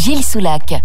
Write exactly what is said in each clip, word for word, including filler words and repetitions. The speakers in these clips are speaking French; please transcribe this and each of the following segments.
Gilles Soulac.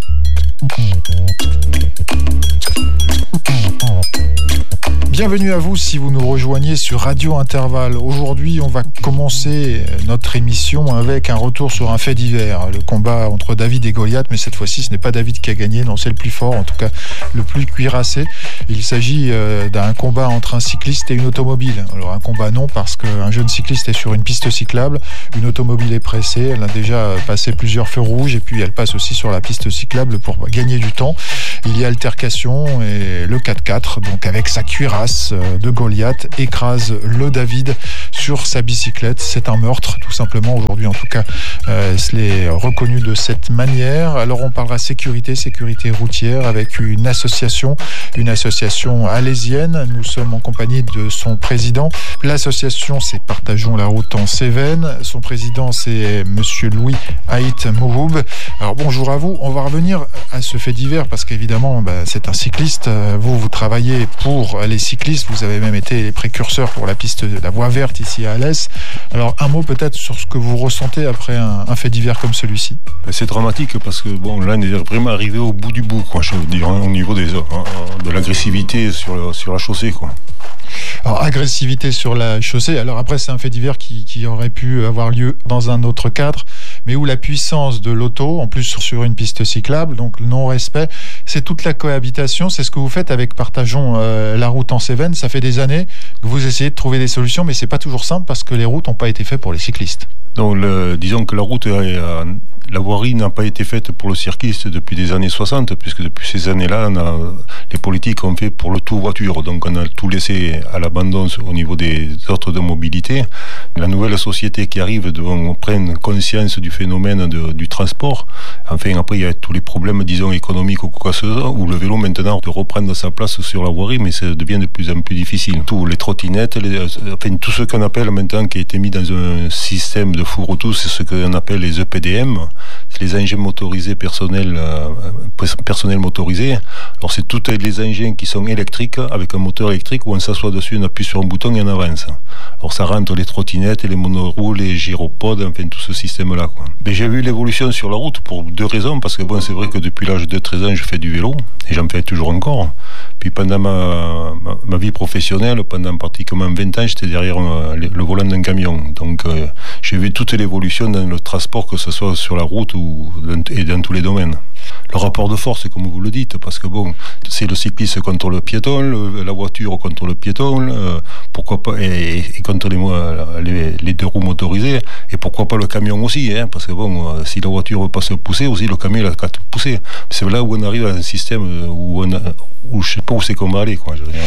Bienvenue à vous si vous nous rejoignez sur Radio Intervalle. Aujourd'hui, on va commencer notre émission avec un retour sur un fait divers. Le combat entre David et Goliath, mais cette fois-ci, ce n'est pas David qui a gagné, non, c'est le plus fort, en tout cas le plus cuirassé. Il s'agit d'un combat entre un cycliste et une automobile. Alors un combat non, parce qu'un jeune cycliste est sur une piste cyclable, une automobile est pressée, elle a déjà passé plusieurs feux rouges et puis elle passe aussi sur la piste cyclable pour gagner du temps. Il y a altercation et le quatre-quatre, donc avec sa cuirasse de Goliath, écrase le David sur sa bicyclette. C'est un meurtre, tout simplement. Aujourd'hui, en tout cas, euh, c'est reconnu de cette manière. Alors, on parlera sécurité, sécurité routière, avec une association, une association alésienne. Nous sommes en compagnie de son président. L'association, c'est Partageons la route en Cévennes. Son président, c'est Monsieur Louis Haït Mouhoub. Alors, bonjour à vous. On va revenir à ce fait divers, parce qu'évidemment, bah, c'est un cycliste. Vous, vous travaillez pour les cyclistes. Vous avez même été les précurseurs pour la piste de la voie verte ici à Alès. Alors un mot peut-être sur ce que vous ressentez après un, un fait divers comme celui-ci. C'est dramatique parce que bon, là on est vraiment arrivé au bout du bout, quoi, je veux dire, hein, au niveau des, hein, de l'agressivité sur, le, sur la chaussée, quoi. Alors, agressivité sur la chaussée. Alors après, c'est un fait divers qui, qui aurait pu avoir lieu dans un autre cadre, mais où la puissance de l'auto, en plus sur une piste cyclable, donc le non-respect, c'est toute la cohabitation. C'est ce que vous faites avec Partageons euh, la route en Cévennes. Ça fait des années que vous essayez de trouver des solutions, mais c'est pas toujours simple parce que les routes n'ont pas été faites pour les cyclistes. Donc, le, disons que la route, euh, la voirie n'a pas été faite pour le cycliste depuis les années soixante, puisque depuis ces années-là, on a, les politiques ont fait pour le tout voiture. Donc, on a tout laissé à l'abandon au niveau des ordres de mobilité. La nouvelle société qui arrive devant prendre conscience du phénomène de, du transport. Enfin, après, il y a tous les problèmes, disons, économiques ou quoi que ce soit, où le vélo, maintenant, peut reprendre sa place sur la voirie, mais ça devient de plus en plus difficile. Tous les trottinettes, les, enfin, tout ce qu'on appelle maintenant, qui a été mis dans un système de fourre-tout, c'est ce qu'on appelle les E P D M, c'est les engins motorisés personnels, euh, personnels motorisés. Alors c'est tous les engins qui sont électriques, avec un moteur électrique où on s'assoit dessus, on appuie sur un bouton et on avance. Alors ça rentre les trottinettes, les monoroues, les gyropodes, enfin tout ce système-là, quoi. Mais j'ai vu l'évolution sur la route pour deux raisons, parce que bon, c'est vrai que depuis l'âge de treize ans, je fais du vélo, et j'en fais toujours encore. Puis pendant ma, ma, ma vie professionnelle, pendant pratiquement vingt ans, j'étais derrière euh, le, le volant d'un camion. Donc euh, j'ai vu toute l'évolution dans le transport, que ce soit sur la route ou dans, et dans tous les domaines. Le rapport de force, comme vous le dites, parce que bon, c'est le cycliste contre le piéton, le, la voiture contre le piéton, euh, pourquoi pas, et, et contre les, les, les deux roues motorisées, et pourquoi pas le camion aussi, hein, parce que bon, euh, si la voiture veut pas se pousser, aussi le camion il a qu'à te pousser. C'est là où on arrive à un système où, on a, où je sais pas où c'est qu'on va aller, quoi, je veux dire.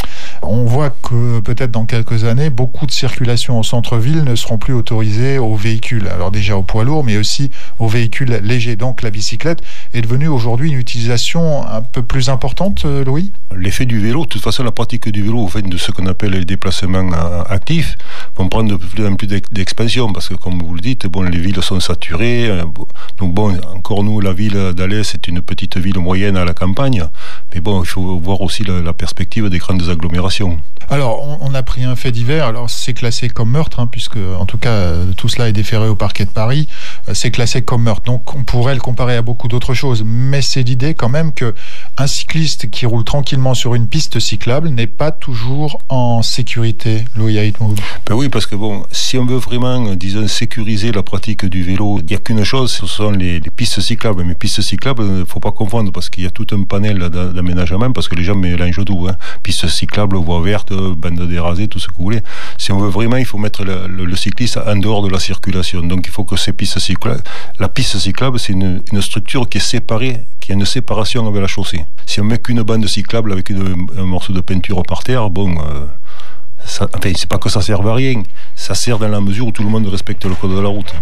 On voit que peut-être dans quelques années, beaucoup de circulations au centre-ville ne seront plus autorisées aux véhicules. Alors déjà aux poids lourds, mais aussi aux véhicules légers. Donc la bicyclette est devenue aujourd'hui une utilisation un peu plus importante, Louis ? L'effet du vélo, de toute façon la pratique du vélo, au fait de ce qu'on appelle les déplacements actifs, vont prendre de plus en plus d'expansion, parce que comme vous le dites, bon, les villes sont saturées. Donc bon, encore nous, la ville d'Alès, c'est une petite ville moyenne à la campagne. Mais bon, il faut voir aussi la, la perspective des grandes agglomérations. Alors, on, on a pris un fait divers. Alors, c'est classé comme meurtre, hein, puisque, en tout cas, tout cela est déféré au parquet de Paris. C'est classé comme meurtre. Donc, on pourrait le comparer à beaucoup d'autres choses. Mais c'est l'idée, quand même, que un cycliste qui roule tranquillement sur une piste cyclable n'est pas toujours en sécurité, Louis Haït Mouhoub. Ben oui, parce que bon, si on veut vraiment, disons, sécuriser la pratique du vélo, il n'y a qu'une chose, ce sont les, les pistes cyclables. Mais pistes cyclables, il ne faut pas confondre, parce qu'il y a tout un panel d'aménagement, parce que les gens mélangent tout, hein. Pistes cyclables, voies vertes, bandes dérasées, tout ce que vous voulez. Si on veut vraiment, il faut mettre le, le, le cycliste en dehors de la circulation. Donc il faut que ces pistes cyclables, la piste cyclable, c'est une, une structure qui est séparée, qui a une séparation avec la chaussée. Si on met qu'une bande cyclable avec une, un morceau de peinture par terre, bon, euh, ça, enfin, c'est pas que ça serve à rien, ça sert dans la mesure où tout le monde respecte le code de la route.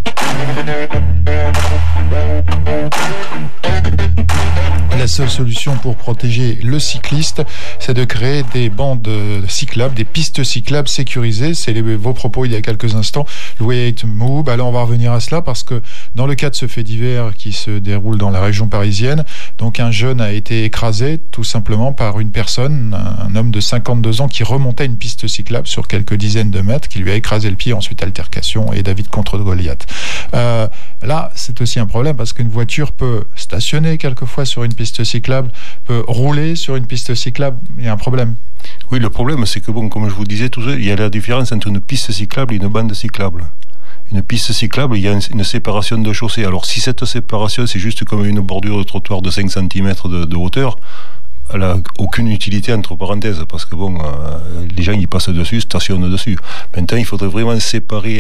La seule solution pour protéger le cycliste, c'est de créer des bandes cyclables, des pistes cyclables sécurisées. C'est les, vos propos il y a quelques instants. Louis Haight Moub. Alors on va revenir à cela parce que dans le cas de ce fait divers qui se déroule dans la région parisienne, donc un jeune a été écrasé tout simplement par une personne, un homme de cinquante-deux ans qui remontait une piste cyclable sur quelques dizaines de mètres, qui lui a écrasé le pied, ensuite altercation et David contre Goliath. Euh, là, c'est aussi un problème parce qu'une voiture peut stationner quelquefois sur une piste cyclable, peut rouler sur une piste cyclable, il y a un problème. Oui, le problème, c'est que, bon, comme je vous disais, tout ça, il y a la différence entre une piste cyclable et une bande cyclable. Une piste cyclable, il y a une, une séparation de chaussée. Alors, si cette séparation, c'est juste comme une bordure de trottoir de cinq centimètres de, de hauteur, elle n'a aucune utilité, entre parenthèses, parce que, bon, euh, les gens, ils passent dessus, stationnent dessus. Maintenant, il faudrait vraiment séparer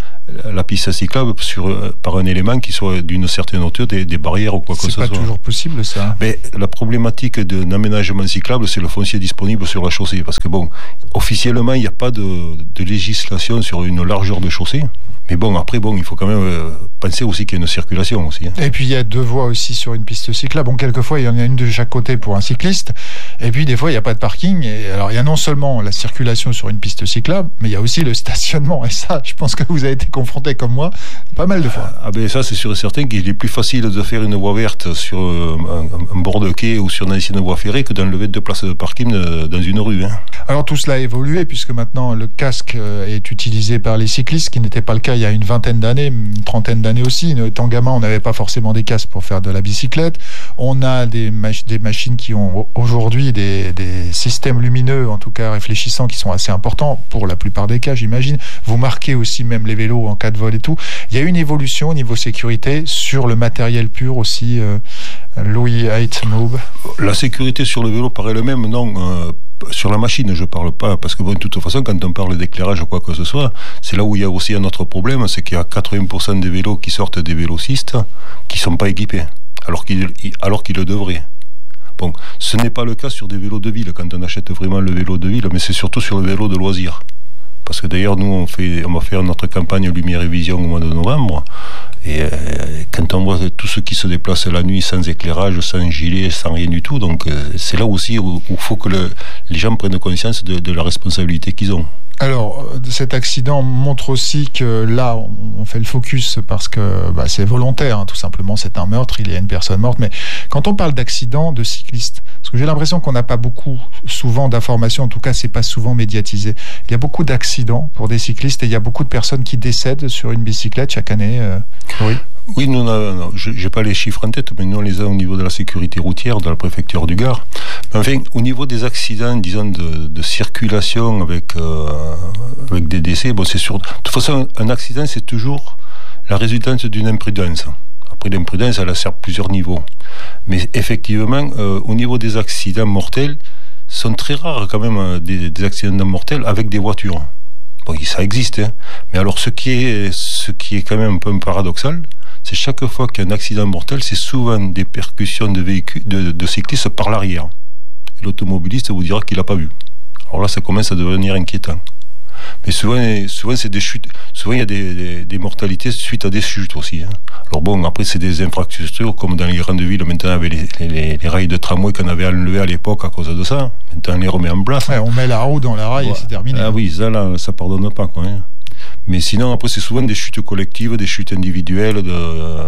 la piste cyclable sur, par un élément qui soit d'une certaine hauteur, des, des barrières ou quoi que ce soit. C'est pas toujours possible, ça. Mais la problématique d'un aménagement cyclable, c'est le foncier disponible sur la chaussée. Parce que, bon, officiellement, il n'y a pas de, de législation sur une largeur de chaussée. Mais bon, après, bon, il faut quand même euh, penser aussi qu'il y a une circulation aussi. Hein. Et puis, il y a deux voies aussi sur une piste cyclable. Bon, quelquefois, il y en a une de chaque côté pour un cycliste. Et puis, des fois, il n'y a pas de parking. Et alors, il y a non seulement la circulation sur une piste cyclable, mais il y a aussi le stationnement. Et ça, je pense que vous avez été confronté comme moi pas mal de fois. Ah ben ça, c'est sûr et certain qu'il est plus facile de faire une voie verte sur un, un bord de quai ou sur une ancienne voie ferrée que d'enlever deux places de parking dans une rue. Hein. Alors, tout cela a évolué puisque maintenant, le casque est utilisé par les cyclistes, ce qui n'était pas le cas il y a une vingtaine d'années, une trentaine d'années aussi. Étant gamin, on n'avait pas forcément des casques pour faire de la bicyclette. On a des, mach- des machines qui ont aujourd'hui des, des systèmes lumineux, en tout cas réfléchissants, qui sont assez importants pour la plupart des cas, j'imagine. Vous marquez aussi même les vélos en cas de vol et tout. Il y a une évolution au niveau sécurité sur le matériel pur aussi, euh, Louis Haight Moub. La sécurité sur le vélo paraît le même, non euh... Sur la machine, je parle pas, parce que bon, de toute façon, quand on parle d'éclairage ou quoi que ce soit, c'est là où il y a aussi un autre problème, c'est qu'il y a quatre-vingts pour cent des vélos qui sortent des vélocistes qui sont pas équipés, alors qu'ils, alors qu'ils le devraient. Bon, ce n'est pas le cas sur des vélos de ville, quand on achète vraiment le vélo de ville, mais c'est surtout sur le vélo de loisir. Parce que d'ailleurs, nous, on, fait, on va faire notre campagne Lumière et Vision au mois de novembre. Et euh, quand on voit tous ceux qui se déplacent la nuit sans éclairage, sans gilet, sans rien du tout, donc euh, c'est là aussi où il faut que le, les gens prennent conscience de, de la responsabilité qu'ils ont. Alors, cet accident montre aussi que là, on fait le focus parce que bah, c'est volontaire, hein, tout simplement, c'est un meurtre, il y a une personne morte. Mais quand on parle d'accident de cycliste, parce que j'ai l'impression qu'on n'a pas beaucoup, souvent d'informations, en tout cas, c'est pas souvent médiatisé. Il y a beaucoup d'accidents pour des cyclistes et il y a beaucoup de personnes qui décèdent sur une bicyclette chaque année. Euh, oui. Oui, nous, non, je n'ai pas les chiffres en tête, mais nous, on les a au niveau de la sécurité routière, de la préfecture du Gard. Mais enfin, au niveau des accidents, disons, de, de circulation avec, euh, avec des décès, bon, c'est sûr. De toute façon, un accident, c'est toujours la résultante d'une imprudence. Après, l'imprudence, elle a certes plusieurs niveaux. Mais effectivement, euh, au niveau des accidents mortels, sont très rares quand même des, des accidents mortels avec des voitures. Bon, ça existe, hein. Mais alors, ce qui est, ce qui est quand même un peu paradoxal, c'est chaque fois qu'il y a un accident mortel, c'est souvent des percussions de véhicules, de, de cyclistes par l'arrière. Et l'automobiliste vous dira qu'il n'a pas vu. Alors là, ça commence à devenir inquiétant. Mais souvent, souvent c'est des chutes. Souvent, il y a des, des, des mortalités suite à des chutes aussi. Hein. Alors bon, après, c'est des infrastructures, comme dans les grandes villes, maintenant, avec les, les, les rails de tramway qu'on avait enlevés à l'époque à cause de ça. Maintenant, on les remet en place. Ouais, on met la roue dans la rail ouais. Et c'est terminé. Ah oui, ça, là, ça pardonne pas, quoi. Hein. Mais sinon, après, c'est souvent des chutes collectives, des chutes individuelles. De...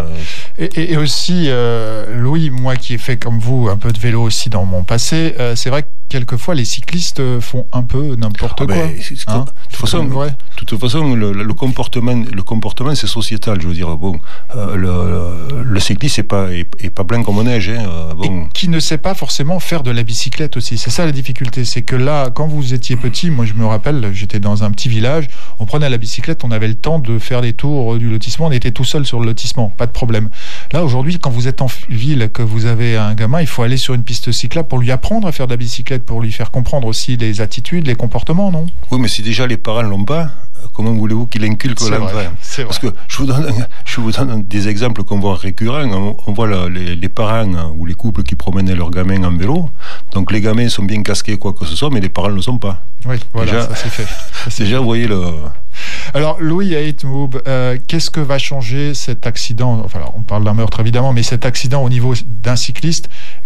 Et, et, et aussi, euh, Louis, moi qui ai fait comme vous un peu de vélo aussi dans mon passé, euh, c'est vrai que quelquefois les cyclistes font un peu n'importe ah quoi. Ben, hein, de toute façon, de toute façon le, le, comportement, le comportement, c'est sociétal. Je veux dire, bon, euh, le, le cycliste n'est pas, est, est pas blanc comme neige. Hein, euh, bon. Et qui ne sait pas forcément faire de la bicyclette aussi. C'est ça la difficulté. C'est que là, quand vous étiez petit, moi je me rappelle, j'étais dans un petit village, on prenait la bicyclette, on avait le temps de faire des tours du lotissement, on était tout seul sur le lotissement, pas de problème. Là, aujourd'hui, quand vous êtes en ville, que vous avez un gamin, il faut aller sur une piste cyclable pour lui apprendre à faire de la bicyclette, pour lui faire comprendre aussi les attitudes, les comportements, non ? Oui, mais si déjà les parents l'ont pas, comment voulez-vous qu'il inculque l'enfant ? Parce que je vous donne, je vous donne des exemples qu'on voit récurrents. On, on voit la, les, les parents ou les couples qui promènent leurs gamins en vélo. Donc les gamins sont bien casqués, quoi que ce soit, mais les parents ne le sont pas. Oui, voilà, déjà, ça c'est fait. Ça, c'est déjà, fait. Vous voyez le... Alors, Louis Haight Moub, euh, qu'est-ce que va changer cet accident ? Enfin, on parle d'un meurtre évidemment, mais cet accident au niveau d'un cycliste,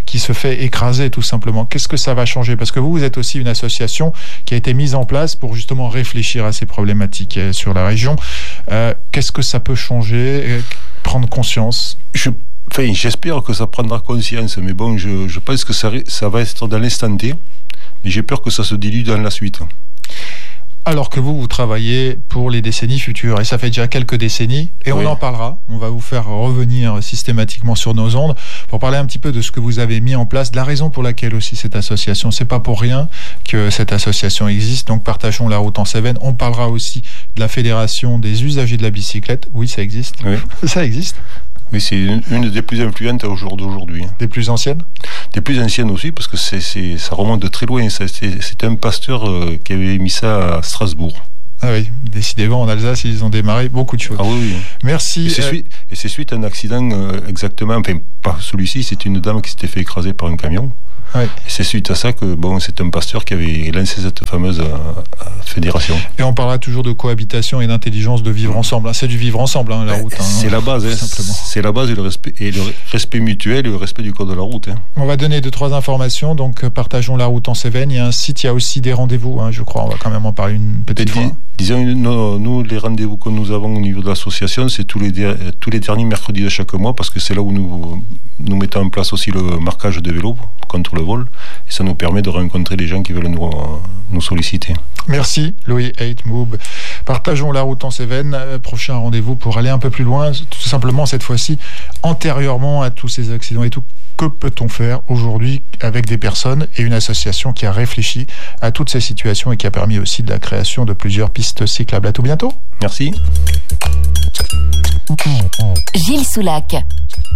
qui se fait écraser tout simplement. Qu'est-ce que ça va changer? Parce que vous, vous êtes aussi une association qui a été mise en place pour justement réfléchir à ces problématiques sur la région. Euh, qu'est-ce que ça peut changer? Prendre conscience? Je, enfin, j'espère que ça prendra conscience, mais bon, je, je pense que ça, ça va être dans l'instant T, mais j'ai peur que ça se dilue dans la suite. Alors que vous, vous travaillez pour les décennies futures. Et ça fait déjà quelques décennies. Et on oui. en parlera. On va vous faire revenir systématiquement sur nos ondes pour parler un petit peu de ce que vous avez mis en place, de la raison pour laquelle aussi cette association. C'est pas pour rien que cette association existe. Donc, partageons la route en Cévennes. On parlera aussi de la Fédération des usagers de la bicyclette. Oui, ça existe. Oui. Ça existe. Oui, c'est une, une des plus influentes au jour d'aujourd'hui. Des plus anciennes? Des plus anciennes aussi, parce que c'est, c'est, ça remonte de très loin. C'est, c'est un pasteur euh, qui avait mis ça à Strasbourg. Ah oui, décidément, en Alsace, ils ont démarré beaucoup de choses. Ah oui, oui. Merci. Et c'est, euh... suite, et c'est suite à un accident, euh, exactement, enfin, pas celui-ci, c'est une dame qui s'était fait écraser par un camion. Oui. Et c'est suite à ça que bon, c'est un pasteur qui avait lancé cette fameuse euh, fédération. Et on parlera toujours de cohabitation et d'intelligence, de vivre ensemble. C'est du vivre ensemble, hein, la route. Hein, c'est la base, hein, c'est la base et le respect, et le respect mutuel et le respect du code de la route. Hein. On va donner deux, trois informations. Donc, partageons la route en Cévennes. Il y a un site, il y a aussi des rendez-vous, hein, je crois. On va quand même en parler une petite fois. Disons, nous, nous, les rendez-vous que nous avons au niveau de l'association, c'est tous les, tous les derniers mercredis de chaque mois, parce que c'est là où nous, nous mettons en place aussi le marquage de vélos contre le vol. Et ça nous permet de rencontrer les gens qui veulent nous, nous solliciter. Merci, Louis Heitmoub. Partageons la route en Cévennes. Prochain rendez-vous pour aller un peu plus loin, tout simplement cette fois-ci, antérieurement à tous ces accidents et tout. Que peut-on faire aujourd'hui avec des personnes et une association qui a réfléchi à toutes ces situations et qui a permis aussi de la création de plusieurs pistes cyclables. À tout bientôt. Merci. Gilles Soulac.